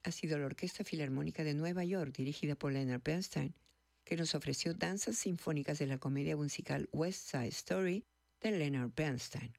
ha sido la Orquesta Filarmónica de Nueva York, dirigida por Leonard Bernstein, que nos ofreció danzas sinfónicas de la comedia musical West Side Story de Leonard Bernstein.